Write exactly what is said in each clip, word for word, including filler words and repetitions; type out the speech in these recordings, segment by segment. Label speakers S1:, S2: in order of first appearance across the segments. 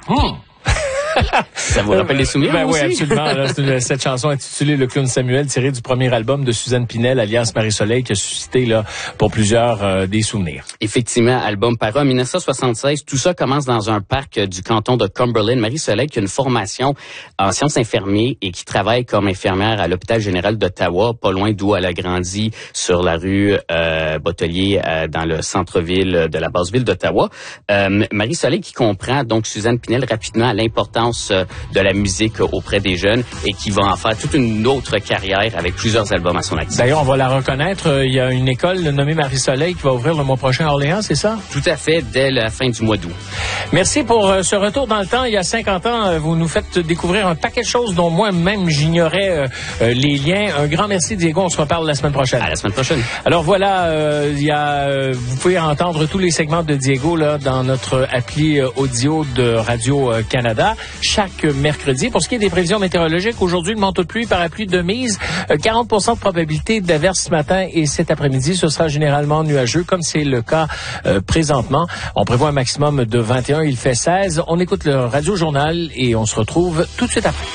S1: Hum. Ça vous rappelle les souvenirs?
S2: Ben oui,
S1: aussi?
S2: absolument. Là, c'est une, cette chanson intitulée Le Clown Samuel, tirée du premier album de Suzanne Pinel, alias Marie-Soleil, qui a suscité là pour plusieurs euh, des souvenirs.
S1: Effectivement, album paru en dix-neuf cent soixante-seize. Tout ça commence dans un parc du canton de Cumberland. Marie-Soleil qui a une formation en sciences infirmières et qui travaille comme infirmière à l'hôpital général d'Ottawa, pas loin d'où elle a grandi, sur la rue euh, Bottelier, euh, dans le centre-ville de la basse ville d'Ottawa. Euh, Marie-Soleil qui comprend donc Suzanne Pinel rapidement l'importance de la musique auprès des jeunes et qui va en faire toute une autre carrière avec plusieurs albums à son actif.
S2: D'ailleurs, on va la reconnaître. Il y a une école nommée Marie-Soleil qui va ouvrir le mois prochain à Orléans, c'est ça?
S1: Tout à fait, dès la fin du mois d'août.
S2: Merci pour euh, ce retour dans le temps. Il y a cinquante ans, euh, vous nous faites découvrir un paquet de choses dont moi-même j'ignorais euh, euh, les liens. Un grand merci, Diego. On se reparle la semaine prochaine.
S1: À la semaine prochaine.
S2: Alors voilà, euh, il y a, euh, vous pouvez entendre tous les segments de Diego là dans notre appli euh, audio de Radio-Canada. Chaque mercredi. Pour ce qui est des prévisions météorologiques, aujourd'hui, le manteau de pluie, parapluie de mise, quarante pour cent de probabilité d'averse ce matin et cet après-midi, ce sera généralement nuageux, comme c'est le cas euh, présentement. On prévoit un maximum de vingt et un, il fait seize. On écoute le Radio-Journal et on se retrouve tout de suite après.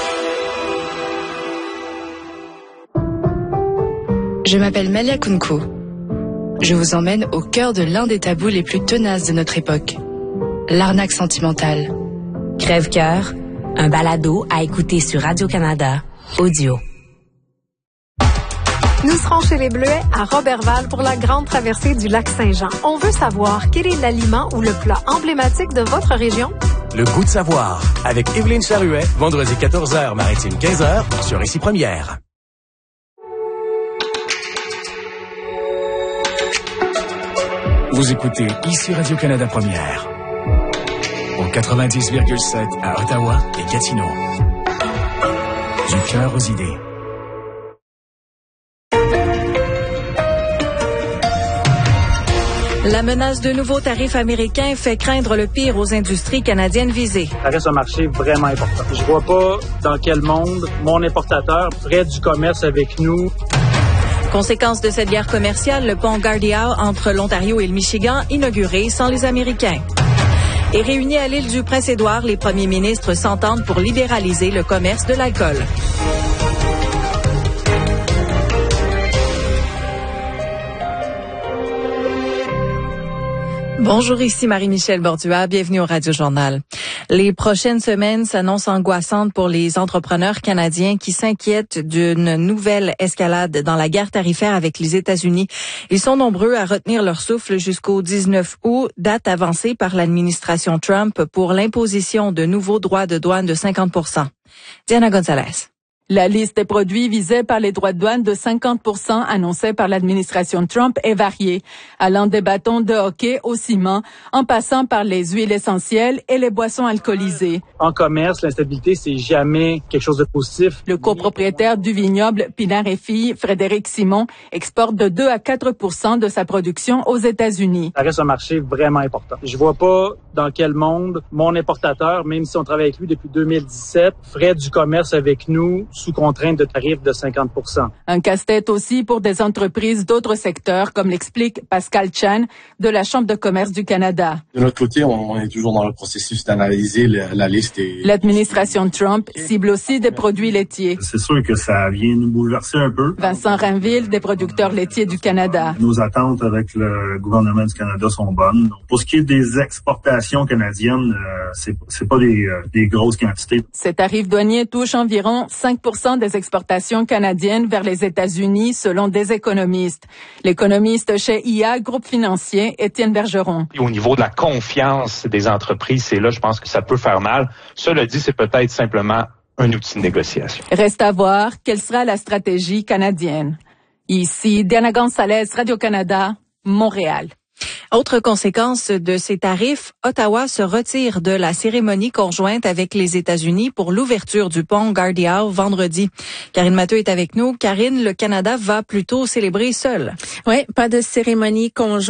S3: Je m'appelle Malia Kunko. Je vous emmène au cœur de l'un des tabous les plus tenaces de notre époque, l'arnaque sentimentale.
S4: Crève-cœur, un balado à écouter sur Radio-Canada, audio.
S5: Nous serons chez les Bleuets à Roberval pour la grande traversée du lac Saint-Jean. On veut savoir quel est l'aliment ou le plat emblématique de votre région.
S6: Le goût de savoir, avec Evelyne Charuet, vendredi quatorze heures, maritime quinze heures, sur Ici Première. Vous écoutez Ici Radio-Canada Première. Au quatre-vingt-dix virgule sept à Ottawa et Gatineau. Du cœur aux idées.
S7: La menace de nouveaux tarifs américains fait craindre le pire aux industries canadiennes visées.
S8: Ça reste un marché vraiment important. Je vois pas dans quel monde mon importateur ferait du commerce avec nous.
S7: Conséquence de cette guerre commerciale, le pont Gardie Howe entre l'Ontario et le Michigan inauguré sans les Américains. Et réunis à l'île du Prince-Édouard, les premiers ministres s'entendent pour libéraliser le commerce de l'alcool. Bonjour, ici Marie-Michel Bordua. Bienvenue au Radio-Journal. Les prochaines semaines s'annoncent angoissantes pour les entrepreneurs canadiens qui s'inquiètent d'une nouvelle escalade dans la guerre tarifaire avec les États-Unis. Ils sont nombreux à retenir leur souffle jusqu'au dix-neuf août, date avancée par l'administration Trump pour l'imposition de nouveaux droits de douane de cinquante pour cent. Diana Gonzalez.
S9: La liste des produits visés par les droits de douane de cinquante pour cent annoncés par l'administration Trump est variée, allant des bâtons de hockey au ciment, en passant par les huiles essentielles et les boissons alcoolisées.
S8: En commerce, l'instabilité, c'est jamais quelque chose de positif.
S9: Le copropriétaire du vignoble Pinard et Filles, Frédéric Simon, exporte de deux à quatre pour cent de sa production aux États-Unis.
S8: Ça reste un marché vraiment important. Je vois pas dans quel monde mon importateur, même si on travaille avec lui depuis deux mille dix-sept, ferait du commerce avec nous sous contrainte de tarifs de cinquante pour cent.
S9: Un casse-tête aussi pour des entreprises d'autres secteurs, comme l'explique Pascal Chan de la Chambre de commerce du Canada.
S10: De notre côté, on est toujours dans le processus d'analyser la, la liste. Et...
S9: L'administration Trump cible aussi des produits laitiers.
S11: C'est sûr que ça vient nous bouleverser un peu.
S9: Vincent Rainville, des producteurs laitiers du Canada.
S11: Nos attentes avec le gouvernement du Canada sont bonnes. Donc, pour ce qui est des exportations canadiennes, euh, c'est, c'est pas des, euh, des grosses quantités.
S9: Ces tarifs douaniers touchent environ cinq pour cent des exportations canadiennes vers les États-Unis, selon des économistes. L'économiste chez I A, groupe financier, Étienne Bergeron.
S12: Au niveau de la confiance des entreprises, c'est là, je pense que ça peut faire mal. Cela dit, c'est peut-être simplement un outil de négociation.
S9: Reste à voir quelle sera la stratégie canadienne. Ici, Diana Gonzalez, Radio-Canada, Montréal.
S7: Autre conséquence de ces tarifs, Ottawa se retire de la cérémonie conjointe avec les États-Unis pour l'ouverture du pont Gardie Howe vendredi. Karine Matteux est avec nous. Karine, le Canada va plutôt célébrer seul.
S13: Oui, pas de cérémonie conjointe.